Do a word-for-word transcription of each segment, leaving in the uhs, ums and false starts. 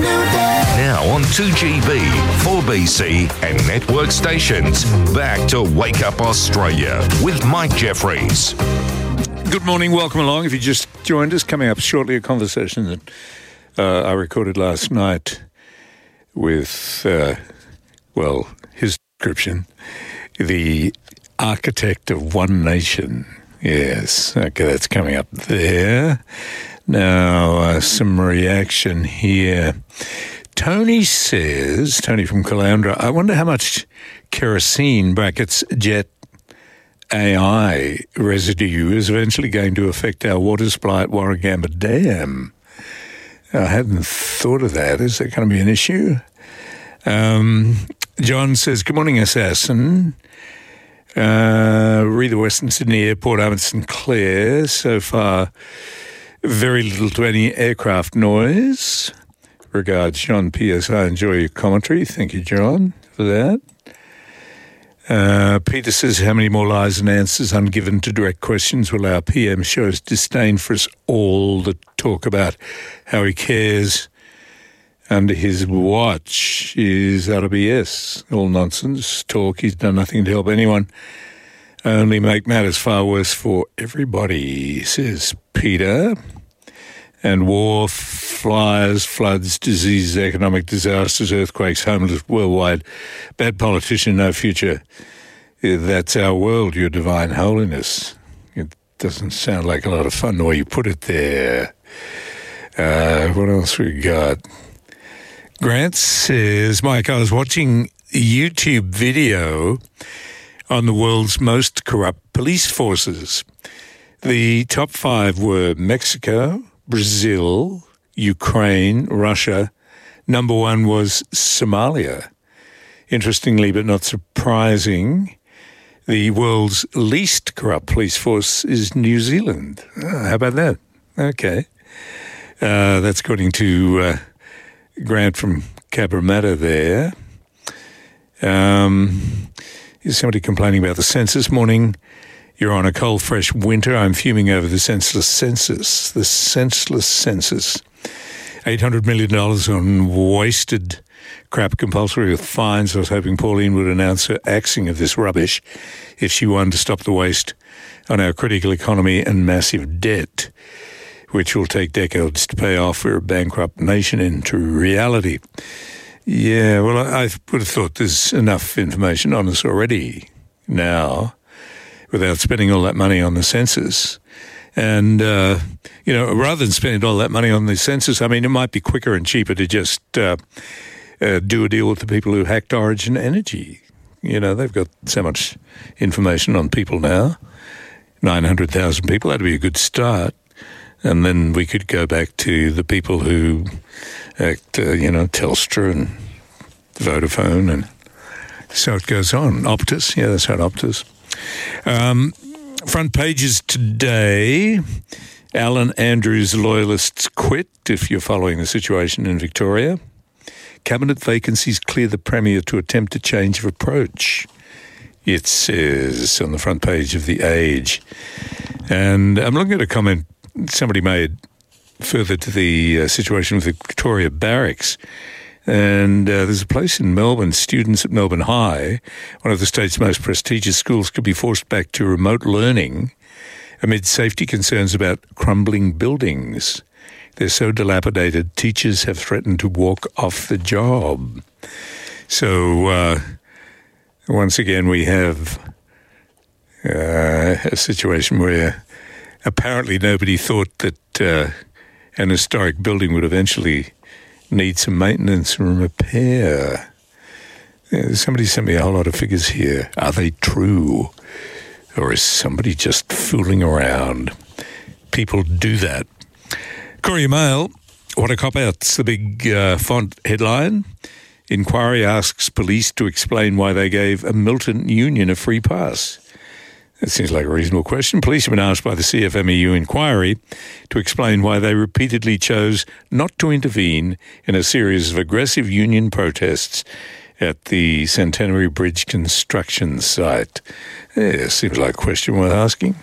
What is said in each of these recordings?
Now on two G B, four B C and network stations. Back to Wake Up Australia with Mike Jeffries. Good morning, welcome along. If you just joined us, coming up shortly, a conversation that uh, I recorded last night with, uh, well, his description, the architect of One Nation. Yes, okay, that's coming up there. Now, uh, some reaction here. Tony says, Tony from Caloundra, I wonder how much kerosene, brackets, jet A I residue is eventually going to affect our water supply at Warragamba Dam. I hadn't thought of that. Is that going to be an issue? Um, John says, good morning, Assassin. Uh, read the Western Sydney Airport, I'm at St Clair. So far, very little to any aircraft noise. Regards, John P S. I enjoy your commentary. Thank you, John, for that. Uh, Peter says, how many more lies and answers ungiven to direct questions will our P M show his disdain for us all that talk about how he cares under his watch is R B S. All nonsense talk. He's done nothing to help anyone. Only make matters far worse for everybody, says Peter. And war, fires, floods, diseases, economic disasters, earthquakes, homeless worldwide. Bad politician, no future. That's our world, your divine holiness. It doesn't sound like a lot of fun the way you put it there. Uh, what else we got? Grant says, Mike, I was watching a YouTube video on the world's most corrupt police forces. The top five were Mexico, Brazil, Ukraine, Russia. Number one was Somalia. Interestingly, but not surprising, the world's least corrupt police force is New Zealand. Oh, how about that? Okay. Uh, that's according to uh, Grant from Cabramatta there. Um, is somebody complaining about the census? Morning. You're on a cold, fresh winter. I'm fuming over the senseless census. The senseless census. eight hundred million dollars on wasted crap, compulsory with fines. I was hoping Pauline would announce her axing of this rubbish if she wanted to stop the waste on our critical economy and massive debt, which will take decades to pay off. We're a bankrupt nation into reality. Yeah, well, I would have thought there's enough information on us already now, without spending all that money on the census. And, uh, you know, rather than spending all that money on the census, I mean, it might be quicker and cheaper to just uh, uh, do a deal with the people who hacked Origin Energy. You know, they've got so much information on people now, nine hundred thousand people. That'd be a good start. And then we could go back to the people who act, uh, you know, Telstra and Vodafone, and so it goes on. Optus, yeah, that's right, Optus. Um, front pages today, Alan Andrews loyalists quit, if you're following the situation in Victoria. Cabinet vacancies clear the Premier to attempt a change of approach, it says on the front page of The Age. And I'm looking at a comment somebody made further to the uh, situation with the Victoria Barracks. And uh, there's a place in Melbourne, students at Melbourne High, one of the state's most prestigious schools, could be forced back to remote learning amid safety concerns about crumbling buildings. They're so dilapidated, teachers have threatened to walk off the job. So, uh, once again, we have uh, a situation where apparently nobody thought that uh, an historic building would eventually need some maintenance and repair. Yeah, somebody sent me a whole lot of figures here. Are they true? Or is somebody just fooling around? People do that. Courier Mail, what a cop-out. It's the big uh, font headline. Inquiry asks police to explain why they gave a Milton Union a free pass. That seems like a reasonable question. Police have been asked by the C F M E U inquiry to explain why they repeatedly chose not to intervene in a series of aggressive union protests at the Centenary Bridge construction site. Yeah, seems like a question worth asking.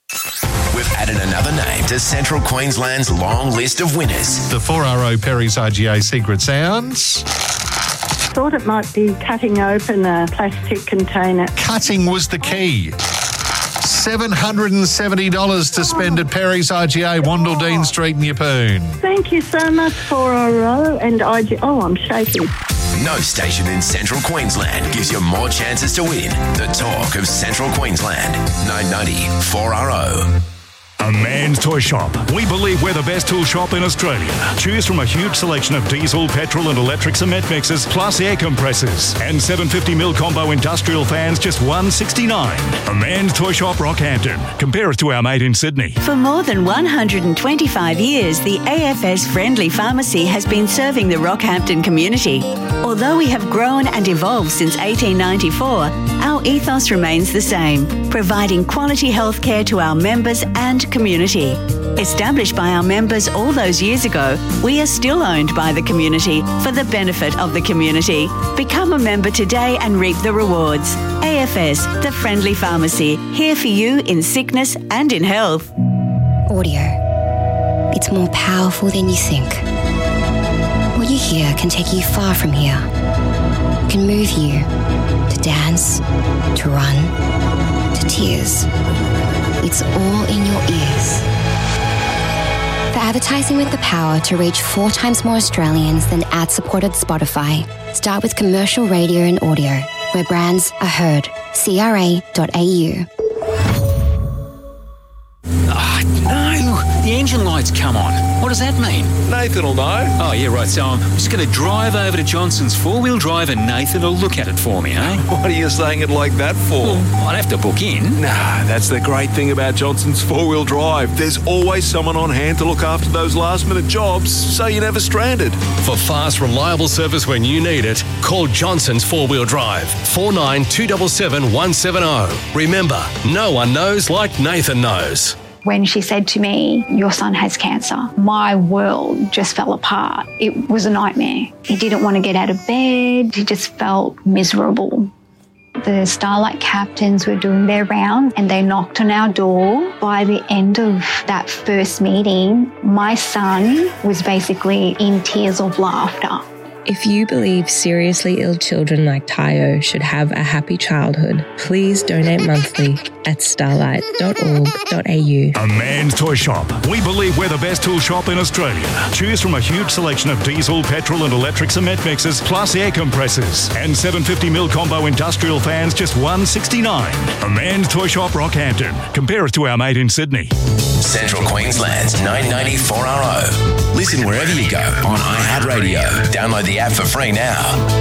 We've added another name to Central Queensland's long list of winners. The four R O Perry's R G A Secret Sounds. Thought it might be cutting open a plastic container. Cutting was the key. seven hundred seventy dollars to spend at Perry's R G A, Wandle Dean Street in Yeppoon. Thank you so much, four R O and I G A. Oh, I'm shaking. No station in Central Queensland gives you more chances to win. The talk of Central Queensland. nine ninety four R O. A Man's Toy Shop. We believe we're the best tool shop in Australia. Choose from a huge selection of diesel, petrol and electric cement mixers, plus air compressors. And seven hundred fifty mil combo industrial fans, just one hundred sixty-nine dollars. A Man's Toy Shop, Rockhampton. Compare us to our mate in Sydney. For more than one hundred twenty-five years, the A F S Friendly Pharmacy has been serving the Rockhampton community. Although we have grown and evolved since eighteen ninety-four, our ethos remains the same, providing quality healthcare to our members and community. Established by our members all those years ago, we are still owned by the community for the benefit of the community. Become a member today and reap the rewards. A F S, the Friendly Pharmacy, here for you in sickness and in health. Audio. It's more powerful than you think. What you hear can take you far from here. It can move you to dance, to run, to tears. It's all in your ears. For advertising with the power to reach four times more Australians than ad-supported Spotify, start with commercial radio and audio, where brands are heard. C R A dot A U. Ah, no. The engine light's come on. What does that mean? Nathan will know. Oh, yeah, right. So I'm just going to drive over to Johnson's four-wheel drive and Nathan will look at it for me, eh? What are you saying it like that for? Well, I'd have to book in. Nah, that's the great thing about Johnson's four-wheel drive. There's always someone on hand to look after those last-minute jobs, so you're never stranded. For fast, reliable service when you need it, call Johnson's four-wheel drive, four nine two seven seven one seven zero. Remember, no one knows like Nathan knows. When she said to me, your son has cancer, my world just fell apart. It was a nightmare. He didn't want to get out of bed. He just felt miserable. The Starlight captains were doing their rounds and they knocked on our door. By the end of that first meeting, my son was basically in tears of laughter. If you believe seriously ill children like Tayo should have a happy childhood, please donate monthly at starlight dot org dot A U. A Man's Toy Shop. We believe we're the best tool shop in Australia. Choose from a huge selection of diesel, petrol and electric cement mixers, plus air compressors. And seven hundred fifty mil combo industrial fans, just one hundred sixty-nine dollars. A Man's Toy Shop, Rockhampton. Compare us to our mate in Sydney. Central Queensland's nine ninety four R O. Listen wherever you go on iHeartRadio. Download the app for free now.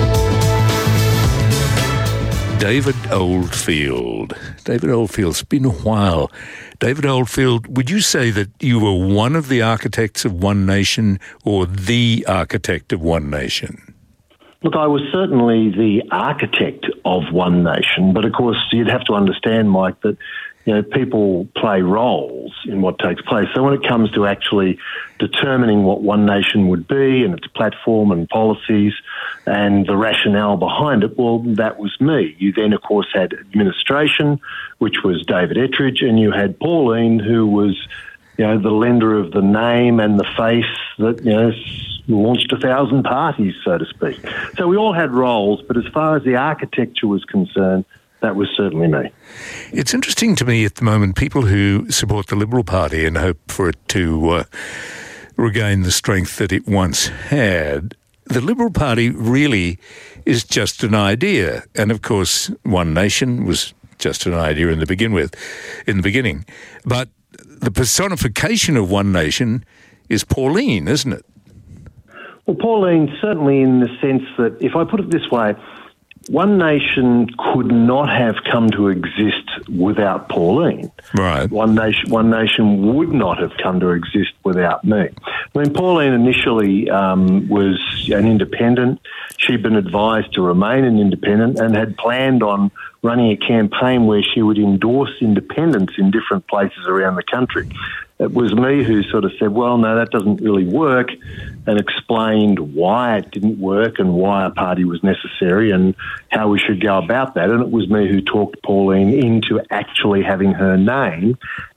David Oldfield. David Oldfield, it's been a while. David Oldfield, would you say that you were one of the architects of One Nation or the architect of One Nation? Look, I was certainly the architect of One Nation, but of course you'd have to understand, Mike, that you know, people play roles in what takes place. So when it comes to actually determining what One Nation would be and its platform and policies and the rationale behind it, well, that was me. You then, of course, had administration, which was David Ettridge, and you had Pauline, who was, you know, the lender of the name and the face that, you know, launched a thousand parties, so to speak. So we all had roles, but as far as the architecture was concerned, that was certainly me. It's interesting to me at the moment, people who support the Liberal Party and hope for it to uh, regain the strength that it once had. The Liberal Party really is just an idea. And of course, One Nation was just an idea in the begin with, in the beginning. But the personification of One Nation is Pauline, isn't it? Well, Pauline, certainly in the sense that, if I put it this way, One Nation could not have come to exist without Pauline. Right. One Nation, One Nation would not have come to exist without me. I mean, Pauline initially um, was an independent. She'd been advised to remain an independent and had planned on running a campaign where she would endorse independence in different places around the country. It was me who sort of said, well, no, that doesn't really work, and explained why it didn't work and why a party was necessary and how we should go about that. And it was me who talked Pauline into actually having her name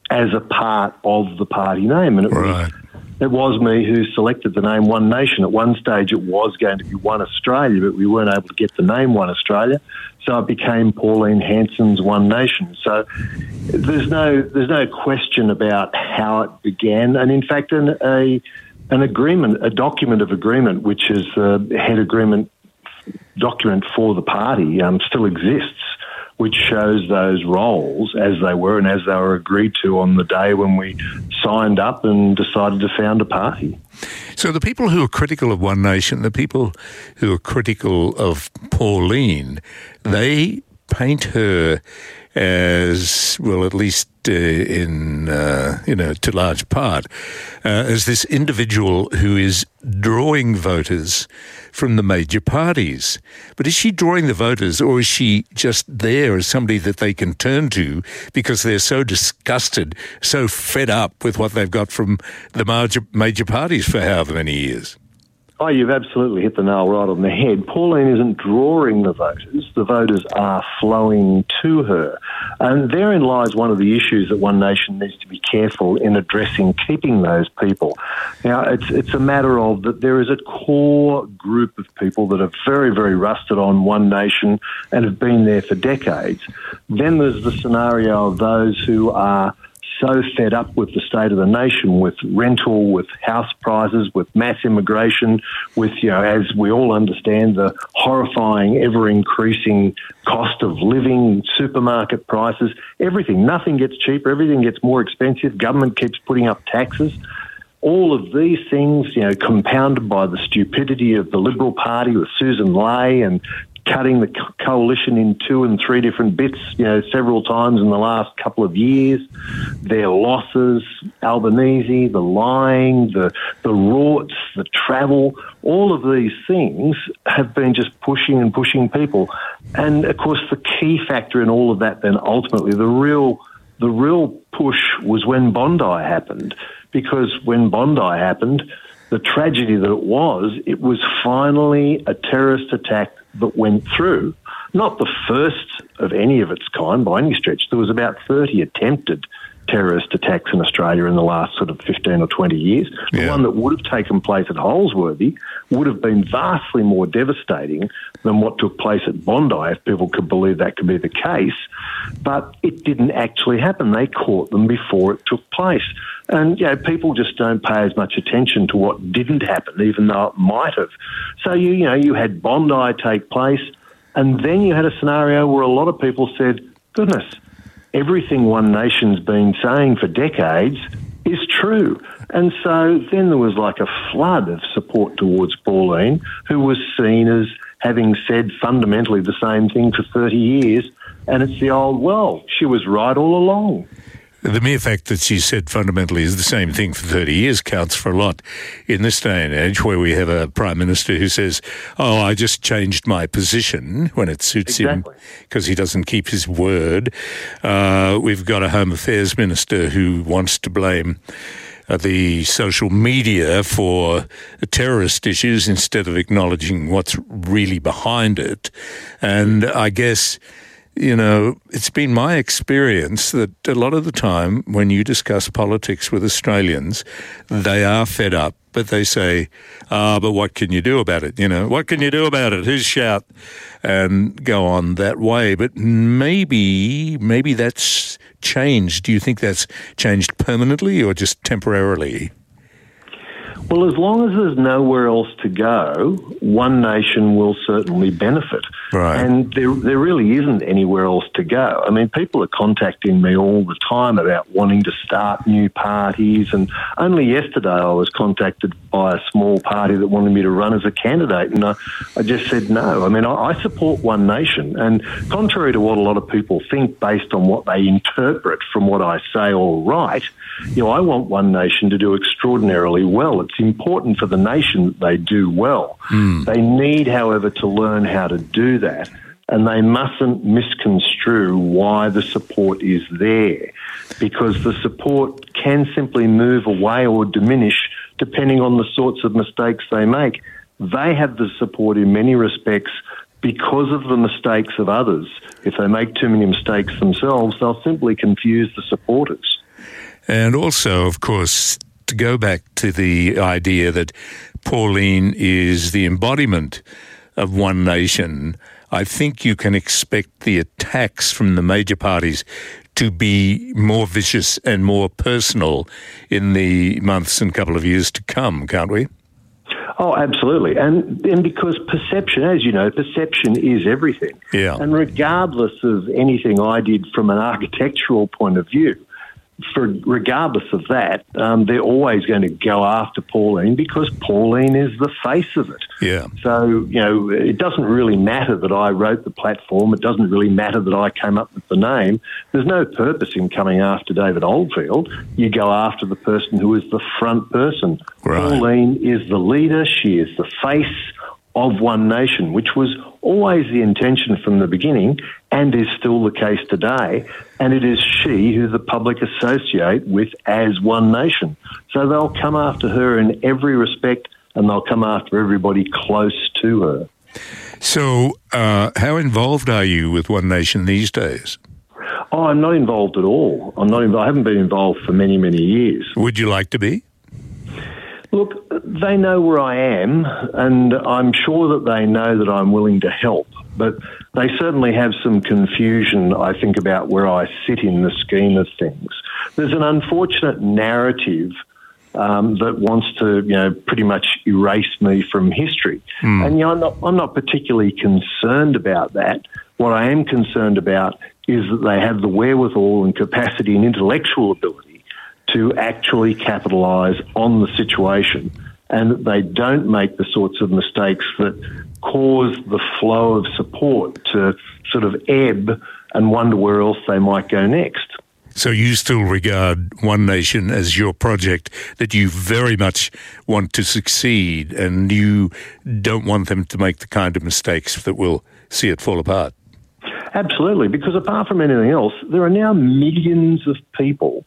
as a part of the party name. And it right. was It was me who selected the name One Nation. At one stage it was going to be One Australia, but we weren't able to get the name One Australia, so it became Pauline Hanson's One Nation. So there's no there's no question about how it began. And in fact, an, a, an agreement, a document of agreement, which is the head agreement document for the party, um, still exists, which shows those roles as they were and as they were agreed to on the day when we signed up and decided to found a party. So the people who are critical of One Nation, the people who are critical of Pauline, they paint her as, well, at least uh, in, uh, you know, to large part, uh, as this individual who is drawing voters from the major parties. But is she drawing the voters, or is she just there as somebody that they can turn to because they're so disgusted, so fed up with what they've got from the major, major parties for however many years? Oh, you've absolutely hit the nail right on the head. Pauline isn't drawing the voters. The voters are flowing to her. And therein lies one of the issues that One Nation needs to be careful in addressing, keeping those people. Now, it's it's a matter of that there is a core group of people that are very, very rusted on One Nation and have been there for decades. Then there's the scenario of those who are so fed up with the state of the nation, with rental, with house prices, with mass immigration, with, you know, as we all understand, the horrifying, ever-increasing cost of living, supermarket prices, everything. Nothing gets cheaper, everything gets more expensive, government keeps putting up taxes. All of these things, you know, compounded by the stupidity of the Liberal Party with Susan Ley and cutting the co- coalition in two and three different bits, you know, several times in the last couple of years. Their losses, Albanese, the lying, the the rorts, the travel, all of these things have been just pushing and pushing people. And of course, the key factor in all of that, then ultimately, the real the real push was when Bondi happened, because when Bondi happened, the tragedy that it was, it was finally a terrorist attack that went through. Not the first of any of its kind by any stretch. There was about thirty attempted terrorist attacks in Australia in the last sort of fifteen or twenty years. The Yeah. one that would have taken place at Holsworthy would have been vastly more devastating than what took place at Bondi, if people could believe that could be the case. But it didn't actually happen. They caught them before it took place. And, you know, people just don't pay as much attention to what didn't happen, even though it might have. So, you, you know, you had Bondi take place, and then you had a scenario where a lot of people said, goodness, everything One Nation's been saying for decades is true. And so then there was like a flood of support towards Pauline, who was seen as having said fundamentally the same thing for thirty years. And it's the old, well, she was right all along. The mere fact that she said fundamentally is the same thing for thirty years counts for a lot in this day and age, where we have a Prime Minister who says, oh, I just changed my position when it suits Exactly. him because he doesn't keep his word. Uh, we've got a Home Affairs Minister who wants to blame uh, the social media for terrorist issues instead of acknowledging what's really behind it. And I guess, you know, it's been my experience that a lot of the time when you discuss politics with Australians, they are fed up, but they say, ah, but what can you do about it? You know, what can you do about it? Who's shout? And go on that way. But maybe, maybe that's changed. Do you think that's changed permanently or just temporarily? Well, as long as there's nowhere else to go, One Nation will certainly benefit. Right. And there there really isn't anywhere else to go. I mean, people are contacting me all the time about wanting to start new parties, and only yesterday I was contacted by a small party that wanted me to run as a candidate, and I, I just said no. I mean, I, I support One Nation, and contrary to what a lot of people think based on what they interpret from what I say or write, you know, I want One Nation to do extraordinarily well. It's important for the nation that they do well. Mm. They need, however, to learn how to do that, and they mustn't misconstrue why the support is there, because the support can simply move away or diminish depending on the sorts of mistakes they make. They have the support in many respects because of the mistakes of others. If they make too many mistakes themselves, they'll simply confuse the supporters. And also, of course, to go back to the idea that Pauline is the embodiment of One Nation, I think you can expect the attacks from the major parties to be more vicious and more personal in the months and couple of years to come, can't we? Oh, absolutely. And, and because perception, as you know, perception is everything. Yeah. And regardless of anything I did from an architectural point of view, for regardless of that, um, they're always going to go after Pauline because Pauline is the face of it. Yeah. So, you know, it doesn't really matter that I wrote the platform. It doesn't really matter that I came up with the name. There's no purpose in coming after David Oldfield. You go after the person who is the front person. Right. Pauline is the leader. She is the face of One Nation, which was always the intention from the beginning and is still the case today. And it is she who the public associate with as One Nation. So they'll come after her in every respect and they'll come after everybody close to her. So uh, how involved are you with One Nation these days? Oh, I'm not involved at all. I'm not. Inv- I haven't been involved for many, many years. Would you like to be? Look, they know where I am, and I'm sure that they know that I'm willing to help. But they certainly have some confusion, I think, about where I sit in the scheme of things. There's an unfortunate narrative um, that wants to, you know, pretty much erase me from history. Mm. And, you know, I'm not, I'm not particularly concerned about that. What I am concerned about is that they have the wherewithal and capacity and intellectual ability to actually capitalise on the situation, and that they don't make the sorts of mistakes that cause the flow of support to sort of ebb and wonder where else they might go next. So you still regard One Nation as your project that you very much want to succeed, and you don't want them to make the kind of mistakes that will see it fall apart? Absolutely, because apart from anything else, there are now millions of people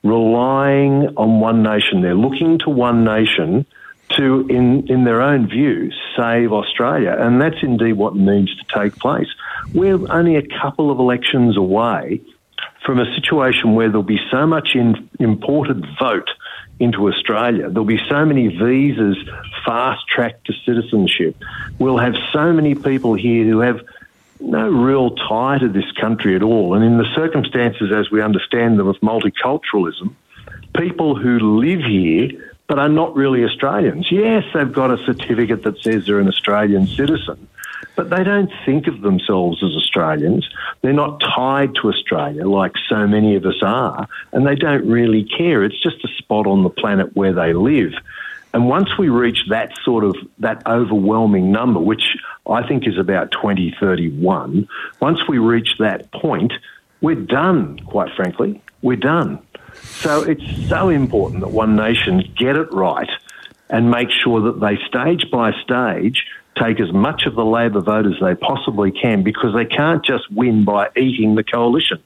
relying on One Nation. They're looking to One Nation to, in, in their own view, save Australia. And that's indeed what needs to take place. We're only a couple of elections away from a situation where there'll be so much in, imported vote into Australia. There'll be so many visas fast-tracked to citizenship. We'll have so many people here who have no real tie to this country at all. And in the circumstances as we understand them of multiculturalism, people who live here but are not really Australians. Yes, they've got a certificate that says they're an Australian citizen, but they don't think of themselves as Australians. They're not tied to Australia like so many of us are, and they don't really care. It's just a spot on the planet where they live. And once we reach that sort of, that overwhelming number, which I think is about twenty thirty-one, once we reach that point, we're done, quite frankly. We're done. So it's so important that One Nation get it right and make sure that they, stage by stage, take as much of the Labor vote as they possibly can, because they can't just win by eating the coalition.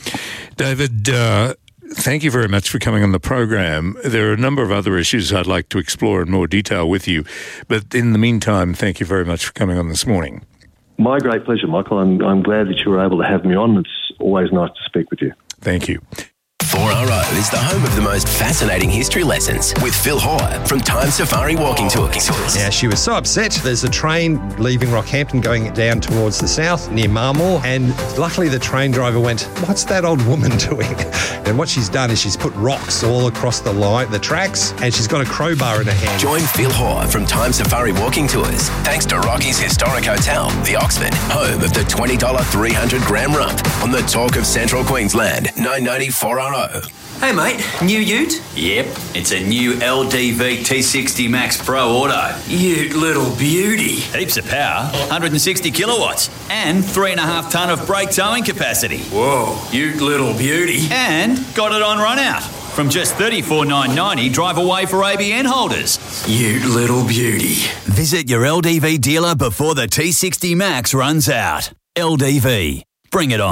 David, uh, thank you very much for coming on the program. There are a number of other issues I'd like to explore in more detail with you, but in the meantime, thank you very much for coming on this morning. My great pleasure, Michael. I'm, I'm glad that you were able to have me on. It's always nice to speak with you. Thank you. four R O is the home of the most fascinating history lessons with Phil Hoare from Time Safari Walking Tours. Yeah, she was so upset. There's a train leaving Rockhampton going down towards the south near Marmore, and luckily the train driver went, "What's that old woman doing?" And what she's done is she's put rocks all across the line, the tracks, and she's got a crowbar in her hand. Join Phil Hoare from Time Safari Walking Tours thanks to Rocky's Historic Hotel, the Oxford, home of the twenty dollars three hundred gram rump on the Talk of Central Queensland, nine ninety four R O. Hey mate, new ute? Yep, it's a new L D V T sixty Max Pro Auto. Ute little beauty. Heaps of power, one hundred sixty kilowatts, and three and a half tonne of brake towing capacity. Whoa, ute little beauty. And got it on run out. From just thirty-four thousand nine hundred ninety dollars, drive away for A B N holders. Ute little beauty. Visit your L D V dealer before the T sixty Max runs out. L D V. Bring it on.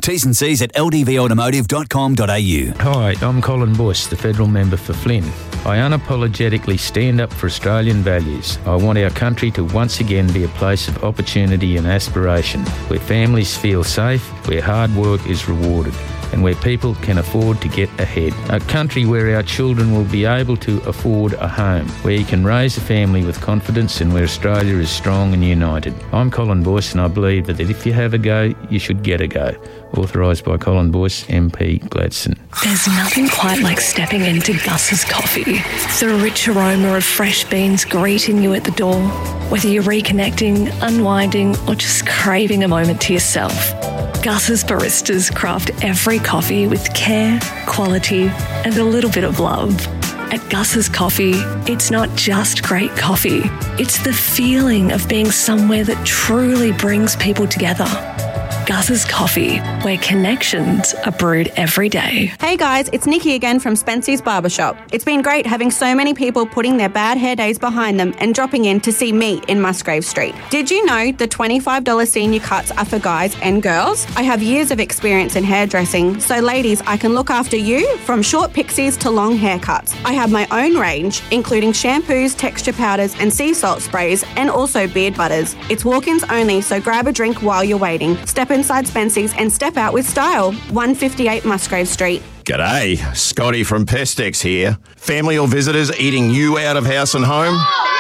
T's and C's at l d v automotive dot com dot a u. Hi, I'm Colin Bush, the federal member for Flynn. I unapologetically stand up for Australian values. I want our country to once again be a place of opportunity and aspiration, where families feel safe, where hard work is rewarded, and where people can afford to get ahead. A country where our children will be able to afford a home, where you can raise a family with confidence and where Australia is strong and united. I'm Colin Boyce, and I believe that if you have a go, you should get a go. Authorised by Colin Boyce, M P, Gladstone. There's nothing quite like stepping into Gus's coffee. The rich aroma of fresh beans greeting you at the door. Whether you're reconnecting, unwinding, or just craving a moment to yourself, Gus's baristas craft every coffee with care, quality, and a little bit of love. At Gus's Coffee, it's not just great coffee. It's the feeling of being somewhere that truly brings people together. Gus's Coffee, where connections are brewed every day. Hey guys, it's Nikki again from Spency's Barbershop. It's been great having so many people putting their bad hair days behind them and dropping in to see me in Musgrave Street. Did you know the twenty-five dollars senior cuts are for guys and girls? I have years of experience in hairdressing, so ladies, I can look after you from short pixies to long haircuts. I have my own range, including shampoos, texture powders and sea salt sprays, and also beard butters. It's walk-ins only, so grab a drink while you're waiting. Step inside Spency's and step out with style. one fifty-eight Musgrave Street. G'day, Scotty from Pestex here. Family or visitors eating you out of house and home?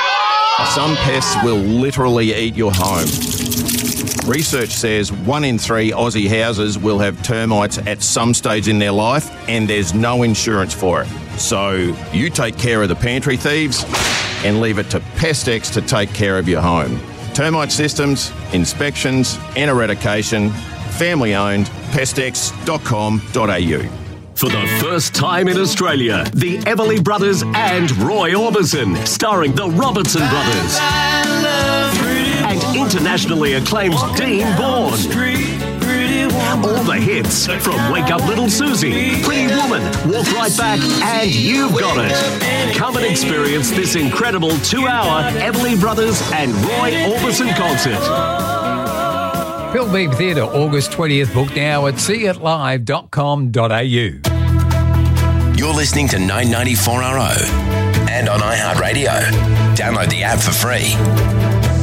Some pests will literally eat your home. Research says one in three Aussie houses will have termites at some stage in their life, and there's no insurance for it. So you take care of the pantry thieves and leave it to Pestex to take care of your home. Termite systems, inspections and eradication. Family owned. pestex dot com dot a u. For the first time in Australia, the Everly Brothers and Roy Orbison, starring the Robertson Brothers. And internationally acclaimed Dean Bourne. All the hits from Wake Up Little Susie, Pretty Woman, Walk Right Back, and You've Got It. Come and experience this incredible two-hour Everly Brothers and Roy Orbison concert. Philbeam Theatre, August twentieth. Book now at see it live dot com dot a u. You're listening to nine ninety-four R O and on iHeartRadio. Download the app for free.